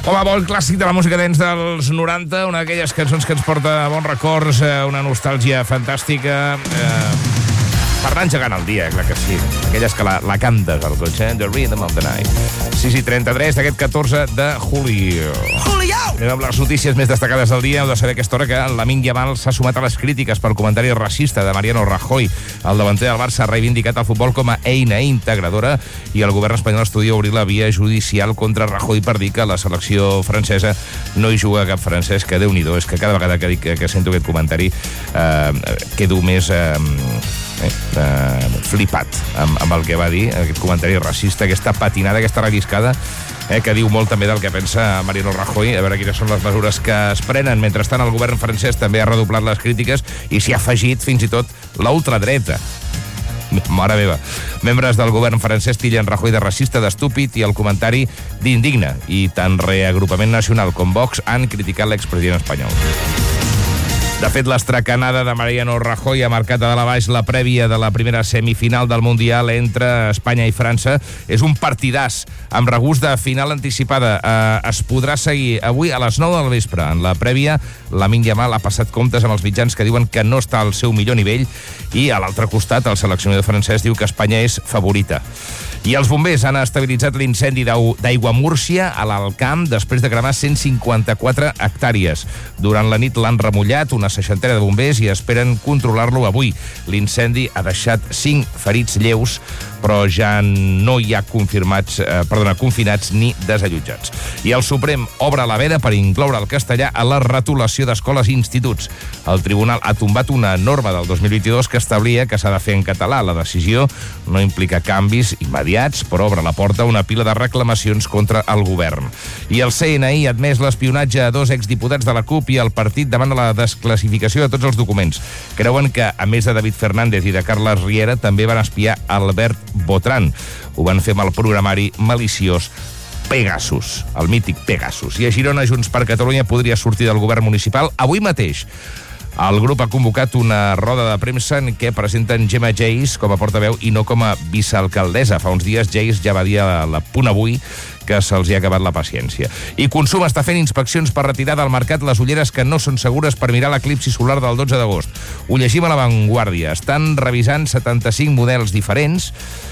Home, bon clàssic de la música dance dels 90, una d'aquelles cançons que ens porta bons records, una nostàlgia fantàstica, per anar engegant el dia, clar que sí. Aquelles que la cantes al cotxe, The Rhythm of the Night. 6:33 d'aquest 14 de julio. Anem amb les notícies més destacades del dia. Heu de saber a aquesta hora que Lamine Yamal s'ha sumat a les crítiques pel comentari racista de Mariano Rajoy. El davanter del Barça ha reivindicat el futbol com a eina integradora i el govern espanyol estudia obrir la via judicial contra Rajoy per dir que la selecció francesa no hi juga cap francès, que Déu-n'hi-do, és que cada vegada que sento aquest comentari quedo més flipat amb el que va dir, aquest comentari racista, aquesta patinada, aquesta relliscada, que diu molt també del que pensa Mariano Rajoy. A veure quines són les mesures que es prenen. Mentrestant, el govern francès també ha redoblat les crítiques i s'hi ha afegit fins i tot la ultradreta. Mare meva. Membres del govern francès tillen Rajoy de racista, d'estúpid i el comentari d'indigne. I tant Reagrupament Nacional com Vox han criticat l'expresident espanyol. De fet, l'estracanada de Mariano Rajoy ha marcat a dalt a baix la prèvia de la primera semifinal del Mundial entre Espanya i França. És un partidàs amb regust de final anticipada. Es podrà seguir avui a les 9 del vespre. En la prèvia, Lamine Yamal ha passat comptes amb els mitjans que diuen que no està al seu millor nivell i a l'altre costat el seleccionador francès diu que Espanya és favorita. I els bombers han estabilitzat l'incendi d'Aiguamúrcia a l'Alt Camp després de cremar 154 hectàrees. Durant la nit l'han remullat una 60 de bombers i esperen controlar-lo avui. L'incendi ha deixat 5 ferits lleus, però ja no hi ha confinats ni desallotjats. I el Suprem obre la veda per incloure el castellà a la retolació d'escoles i instituts. El tribunal ha tombat una norma del 2022 que establia que s'ha de fer en català. La decisió no implica canvis immediats, però obre la porta a una pila de reclamacions contra el govern. I el CNI ha admès l'espionatge a 2 exdiputats de la CUP i el partit demana la desclassificació de tots els documents. Creuen que, a més de David Fernández i de Carles Riera, també van espiar Albert Botran. Ho van fer amb el programari maliciós Pegasus, el mític Pegasus. I a Girona, Junts per Catalunya podria sortir del govern municipal avui mateix. El grup ha convocat una roda de premsa en què presenten Gemma Geis com a portaveu i no com a vicealcaldessa. Fa uns dies Geis ja va dir a La Punt Avui que se'ls hi ha acabat la paciència. I Consum està fent inspeccions per retirar del mercat les ulleres que no són segures per mirar l'eclipsi solar del 12 d'agost. Ho llegim a La Vanguardia. Estan revisant 75 models diferents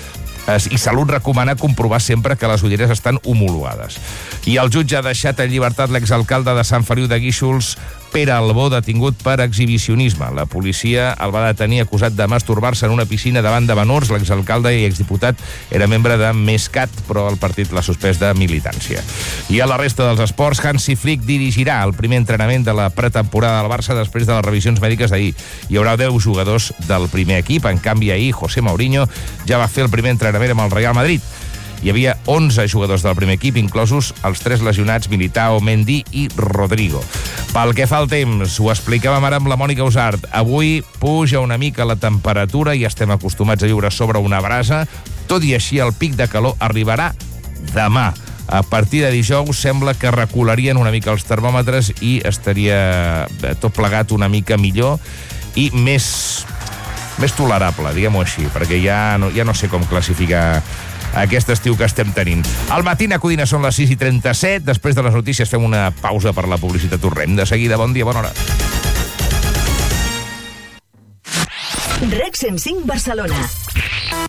i Salut recomana comprovar sempre que les ulleres estan homologades. I el jutge ha deixat en llibertat l'exalcalde de Sant Feliu de Guíxols, Pere Albó, detingut per exhibicionisme. La policia el va detenir acusat de masturbar-se en una piscina davant de menors. L'exalcalde i exdiputat era membre de Mescat, però el partit l'ha suspès de militància. I a la resta dels esports, Hansi Flick dirigirà el primer entrenament de la pretemporada del Barça després de les revisions mèdiques d'ahir. Hi haurà 10 jugadors del primer equip. En canvi, ahir, José Mourinho ja va fer el primer entrenament amb el Real Madrid. Hi havia 11 jugadors del primer equip, inclosos els 3 lesionats Militao, Mendy i Rodrigo. Pel que fa al temps, ho explicàvem ara amb la Mònica Usart. Avui puja una mica la temperatura i estem acostumats a viure sobre una brasa. Tot i així, el pic de calor arribarà demà. A partir de dijous sembla que recularien una mica els termòmetres i estaria tot plegat una mica millor i més tolerable, diguem-ho així, perquè ja no sé com classificar aquest estiu que estem tenint. Al Matina Codina són les 6:37. Després de les notícies fem una pausa per la publicitat. Tornem de seguida. Bon dia, bona hora. REC 105 Barcelona.